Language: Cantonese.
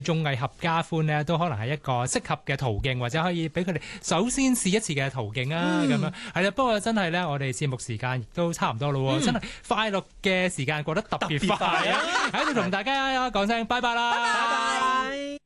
綜藝合家歡咧，都可能係一個適合嘅途徑，或者可以俾佢哋首先試一次嘅途徑啊，咁樣係啦。不過真係咧，我哋節目時間亦都差唔多咯，真係快樂嘅時間過得特別快啊！喺度同大家講聲拜拜啦，拜拜。